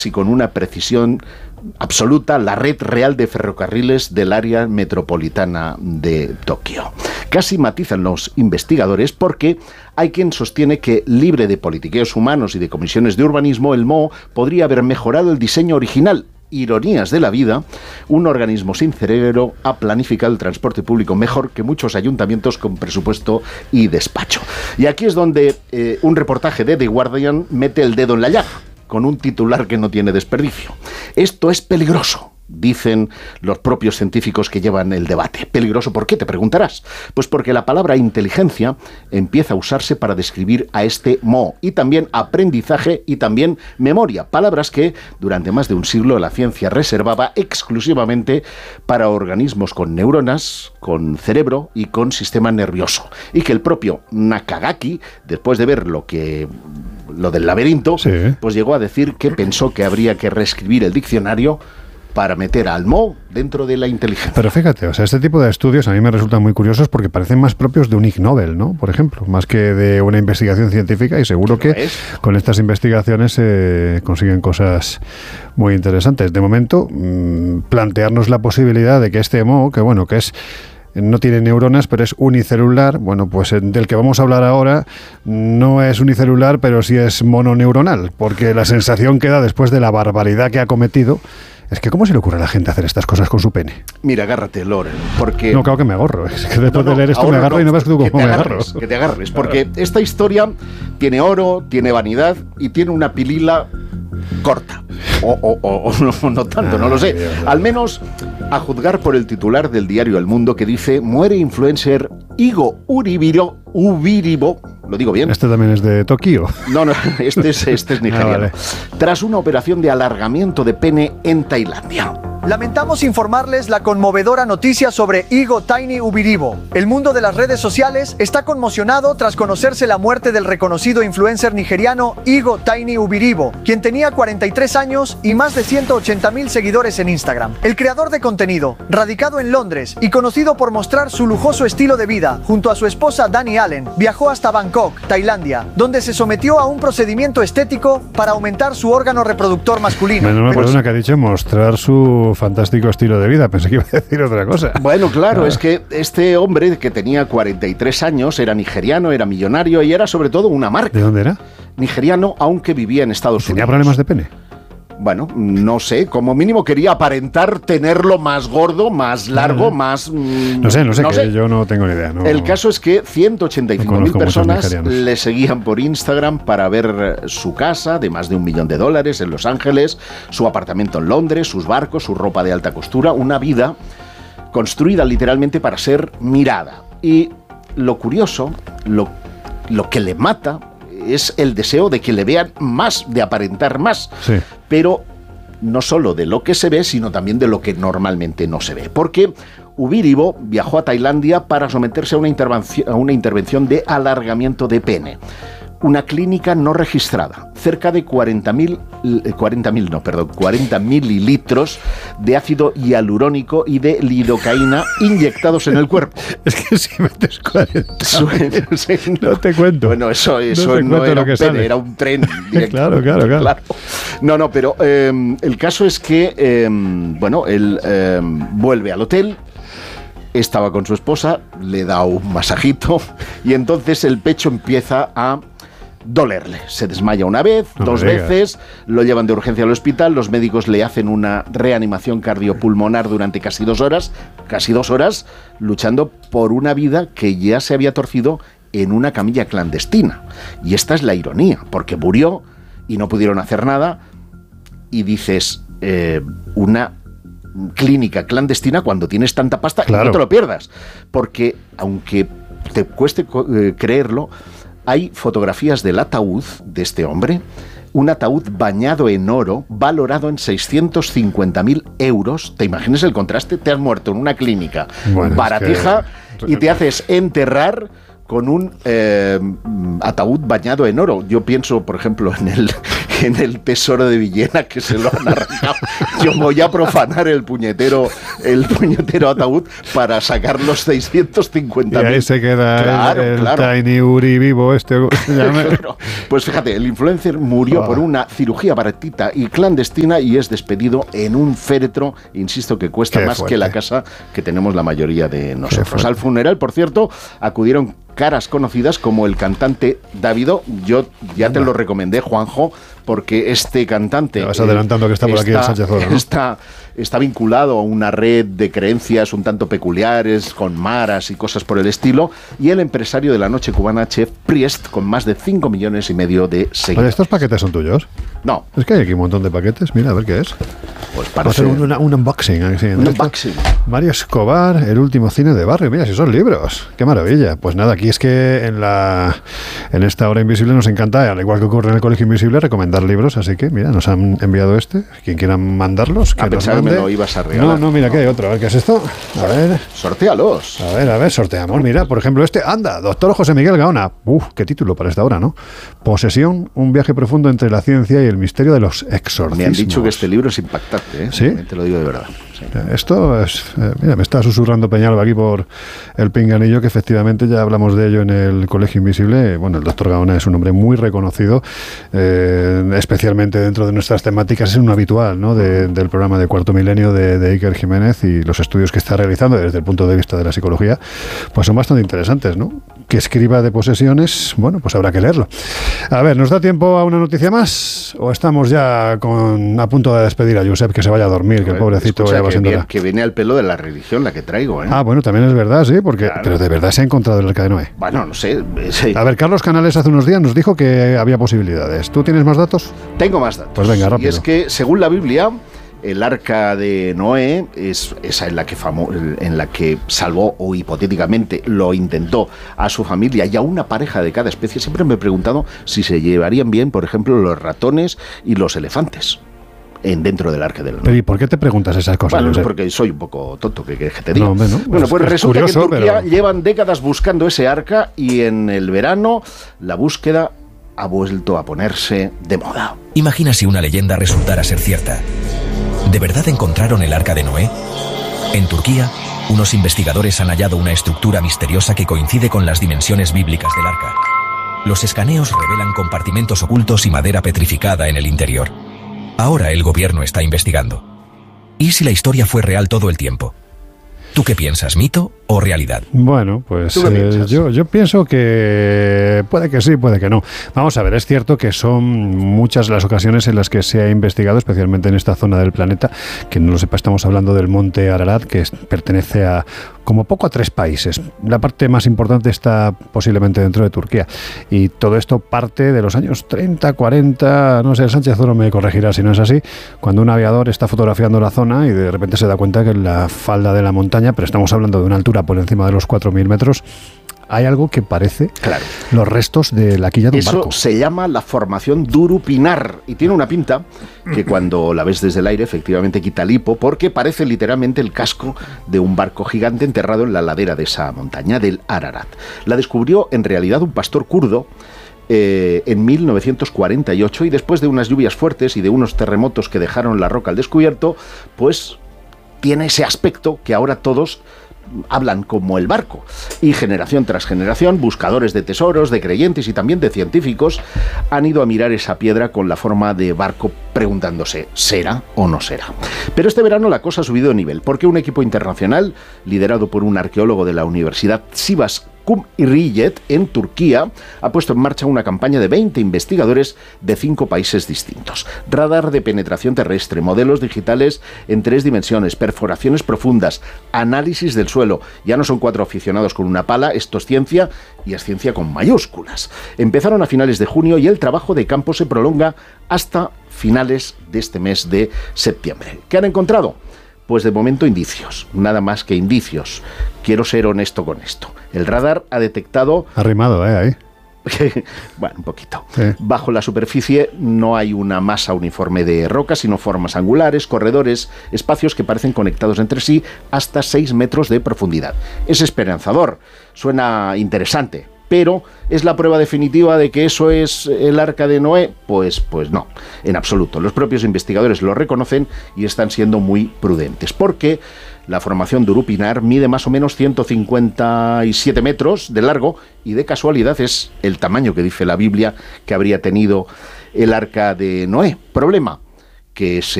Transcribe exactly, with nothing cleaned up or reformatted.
y con una precisión absoluta la red real de ferrocarriles del área metropolitana de Tokio. Casi matizan los investigadores porque hay quien sostiene que, libre de politiqueos humanos y de comisiones de urbanismo, el M O podría haber mejorado el diseño original. Ironías de la vida, un organismo sin cerebro ha planificado el transporte público mejor que muchos ayuntamientos con presupuesto y despacho. Y aquí es donde eh, un reportaje de The Guardian mete el dedo en la llaga, con un titular que no tiene desperdicio. Esto es peligroso, dicen los propios científicos que llevan el debate. ¿Peligroso por qué?, te preguntarás. Pues porque la palabra inteligencia empieza a usarse para describir a este M O, y también aprendizaje y también memoria, palabras que durante más de un siglo la ciencia reservaba exclusivamente para organismos con neuronas, con cerebro y con sistema nervioso, y que el propio Nakagaki, después de ver lo que lo del laberinto, sí, pues llegó a decir que pensó que habría que reescribir el diccionario para meter al M O dentro de la inteligencia. Pero fíjate, o sea, este tipo de estudios a mí me resultan muy curiosos porque parecen más propios de un Ig Nobel, ¿no? Por ejemplo, más que de una investigación científica, y seguro que es? con estas investigaciones se eh, consiguen cosas muy interesantes. De momento, mmm, plantearnos la posibilidad de que este M O, que bueno, que es no tiene neuronas, pero es unicelular. Bueno, pues del que vamos a hablar ahora no es unicelular, pero sí es mononeuronal, porque la sensación que da después de la barbaridad que ha cometido es que ¿cómo se le ocurre a la gente hacer estas cosas con su pene? Mira, agárrate, Loren, porque... No, claro que me agarro. Es que después no, no, de leer esto me agarro no, y no ves tú cómo me agarro. Que te agarres, porque esta historia tiene oro, tiene vanidad y tiene una pilila corta. O, o, o, o no, no tanto, no lo sé. Al menos a juzgar por el titular del diario El Mundo, que dice: muere influencer Igo Uribiro, Ubiribo, lo digo bien. Este también es de Tokio. No, no, este es, este es nigeriano. Ah, vale. Tras una operación de alargamiento de pene en Tailandia. Lamentamos informarles la conmovedora noticia sobre Igo Tiny Ubiribo. El mundo de las redes sociales está conmocionado tras conocerse la muerte del reconocido influencer nigeriano Igo Tiny Ubiribo, quien tenía cuarenta y tres años y más de ciento ochenta mil seguidores en Instagram. El creador de contenido, radicado en Londres y conocido por mostrar su lujoso estilo de vida, junto a su esposa Dani Allen, viajó hasta Bangkok, Tailandia, donde se sometió a un procedimiento estético para aumentar su órgano reproductor masculino. Bueno, no, Pero perdona, que ha dicho mostrar su fantástico estilo de vida. Pensé que iba a decir otra cosa. Bueno, claro, ah. es que este hombre que tenía cuarenta y tres años era nigeriano, era millonario y era sobre todo una marca. ¿De dónde era? Nigeriano, aunque vivía en Estados ¿Tenía Unidos. ¿Tenía problemas de pene? Bueno, no sé, como mínimo quería aparentar tenerlo más gordo, más largo, uh-huh. más... Mmm, no sé, no sé, no que sé. Yo no tengo ni idea. No, el caso es que ciento ochenta y cinco mil no personas le seguían por Instagram para ver su casa de más de un millón de dólares en Los Ángeles, su apartamento en Londres, sus barcos, su ropa de alta costura, una vida construida literalmente para ser mirada. Y lo curioso, lo, lo que le mata es el deseo de que le vean más, de aparentar más. Sí. Pero no solo de lo que se ve, sino también de lo que normalmente no se ve. Porque Ubiribo viajó a Tailandia para someterse a una intervención, a una intervención de alargamiento de pene. Una clínica no registrada, cerca de cuarenta mil, cuarenta mil no, perdón, cuarenta mililitros de ácido hialurónico y de lidocaína inyectados en el cuerpo. Es que si metes cuarenta Suena, sí, no, no te cuento. Bueno, eso, eso no, no era un pene, sale. Era un tren directo. Claro, claro, claro, claro. No, no, pero eh, el caso es que, eh, bueno, él eh, vuelve al hotel. Estaba con su esposa, le da un masajito y entonces el pecho empieza a dolerle. Se desmaya una vez, no dos veces, lo llevan de urgencia al hospital, los médicos le hacen una reanimación cardiopulmonar durante casi dos horas, casi dos horas, luchando por una vida que ya se había torcido en una camilla clandestina. Y esta es la ironía, porque murió y no pudieron hacer nada, y dices, eh, una clínica clandestina cuando tienes tanta pasta, claro. Y no te lo pierdas, porque aunque te cueste eh, creerlo, hay fotografías del ataúd de este hombre, un ataúd bañado en oro, valorado en seiscientos cincuenta mil euros. ¿Te imaginas el contraste? Te has muerto en una clínica bueno, baratija es que... y te haces enterrar con un eh, ataúd bañado en oro. Yo pienso, por ejemplo, en el, en el tesoro de Villena, que se lo han arrancado. Yo voy a profanar el puñetero, el puñetero ataúd para sacar los seiscientos cincuenta mil. Y ahí se queda claro, el, el claro. Tiny Uri vivo este. Claro. Pues fíjate, el influencer murió oh. por una cirugía baratita y clandestina y es despedido en un féretro, insisto, que cuesta Qué más fuerte. que la casa que tenemos la mayoría de nosotros. Al funeral, por cierto, acudieron caras conocidas como el cantante Davido. Yo ya te lo recomendé, Juanjo, porque este cantante... Te vas adelantando que está por aquí el Sánchez Oro, ¿no? Está, está vinculado a una red de creencias un tanto peculiares, con maras y cosas por el estilo, y el empresario de la noche cubana, Chef Priest, con más de cinco millones y medio de seguidores. ¿Estos paquetes son tuyos? No. Es que hay aquí un montón de paquetes. Mira, a ver qué es. Pues parece... Vamos a hacer un, una, un unboxing. Así, un unboxing. Mario Escobar, el último cine de barrio. Mira, si son libros. Qué maravilla. Pues nada, aquí es que en la en esta hora invisible nos encanta, al igual que ocurre en el Colegio Invisible, recomendar libros. Así que, mira, nos han enviado este. Quien quiera mandarlos, que a nos pensar mande. Que me lo ibas a regalar. No, no, mira, que hay otro. A ver, ¿qué es esto? A ver. Sortéalos. A ver, a ver, sorteamos. Mira, por ejemplo, este. Anda, doctor José Miguel Gaona. Uf, qué título para esta hora, ¿no? Posesión, un viaje profundo entre la ciencia y el misterio de los exorcismos. Me han dicho que este libro es impactante, ¿eh? ¿Sí? Te lo digo de verdad. Sí. Esto es... Eh, mira, me está susurrando Peñalba aquí por el pinganillo, que efectivamente ya hablamos de ello en el Colegio Invisible. Bueno, el doctor Gaona es un hombre muy reconocido, eh, especialmente dentro de nuestras temáticas. Es un habitual, ¿no?, de, del programa de Cuarto Milenio de, de Iker Jiménez, y los estudios que está realizando desde el punto de vista de la psicología, pues son bastante interesantes, ¿no? Que escriba de posesiones, bueno, pues habrá que leerlo. A ver, ¿nos da tiempo a una noticia más? ¿O estamos ya con, a punto de despedir a Josep, que se vaya a dormir, que el pobrecito escucha, ya va que, siendo bien, la... que viene al pelo de la religión la que traigo, ¿eh? Ah, bueno, también es verdad, sí, porque claro. Pero de verdad se ha encontrado el Arca de Noé. Bueno, no sé. Sí. A ver, Carlos Canales hace unos días nos dijo que había posibilidades. ¿Tú tienes más datos? Tengo más datos. Pues venga, rápido. Y es que, según la Biblia, el Arca de Noé es esa en la que famo, en la que salvó, o hipotéticamente lo intentó, a su familia y a una pareja de cada especie. Siempre me he preguntado si se llevarían bien, por ejemplo, los ratones y los elefantes en dentro del Arca de Noé. Pero ¿y por qué te preguntas esas cosas? Bueno, es porque soy un poco tonto, que, que te diga. No, hombre, no. Bueno, pues es resulta curioso, que en Turquía pero... llevan décadas buscando ese arca y en el verano la búsqueda ha vuelto a ponerse de moda. Imagina si una leyenda resultara ser cierta. ¿De verdad encontraron el Arca de Noé? En Turquía, unos investigadores han hallado una estructura misteriosa que coincide con las dimensiones bíblicas del arca. Los escaneos revelan compartimentos ocultos y madera petrificada en el interior. Ahora el gobierno está investigando. ¿Y si la historia fue real todo el tiempo? ¿Tú qué piensas, mito o realidad? Bueno, pues eh, yo, yo pienso que puede que sí, puede que no. Vamos a ver, es cierto que son muchas las ocasiones en las que se ha investigado, especialmente en esta zona del planeta, que no lo sepa, estamos hablando del monte Ararat, que es, pertenece a como poco a tres países. La parte más importante está posiblemente dentro de Turquía. Y todo esto parte de los años treinta, cuarenta, no sé, el Sánchez Oro me corregirá si no es así, cuando un aviador está fotografiando la zona y de repente se da cuenta que en la falda de la montaña, pero estamos hablando de una altura por encima de los cuatro mil metros, hay algo que parece claro. los restos de la quilla de un Eso barco. Se llama la formación Durupinar y tiene una pinta que cuando la ves desde el aire efectivamente quita el hipo, porque parece literalmente el casco de un barco gigante enterrado en la ladera de esa montaña del Ararat. La descubrió en realidad un pastor kurdo eh, en mil novecientos cuarenta y ocho, y después de unas lluvias fuertes y de unos terremotos que dejaron la roca al descubierto, pues tiene ese aspecto que ahora todos hablan como el barco, y generación tras generación buscadores de tesoros, de creyentes y también de científicos han ido a mirar esa piedra con la forma de barco, preguntándose ¿será o no será? Pero este verano la cosa ha subido de nivel, porque un equipo internacional liderado por un arqueólogo de la Universidad Sivas Cumhuriyet en Turquía ha puesto en marcha una campaña de veinte investigadores de cinco países distintos. Radar de penetración terrestre, modelos digitales en tres dimensiones, perforaciones profundas, análisis del suelo. Ya no son cuatro aficionados con una pala, esto es ciencia, y es ciencia con mayúsculas. Empezaron a finales de junio y el trabajo de campo se prolonga hasta finales de este mes de septiembre. ¿Qué han encontrado? Pues de momento indicios, nada más que indicios. Quiero ser honesto con esto. El radar ha detectado... Arrimado, ¿eh? Ahí. Bueno, un poquito. Sí. Bajo la superficie no hay una masa uniforme de rocas, sino formas angulares, corredores, espacios que parecen conectados entre sí hasta seis metros de profundidad. Es esperanzador, suena interesante, pero ¿es la prueba definitiva de que eso es el Arca de Noé? Pues, pues no, en absoluto. Los propios investigadores lo reconocen y están siendo muy prudentes, porque la formación de Urupinar mide más o menos ciento cincuenta y siete metros de largo y de casualidad es el tamaño que dice la Biblia que habría tenido el Arca de Noé. Problema, que se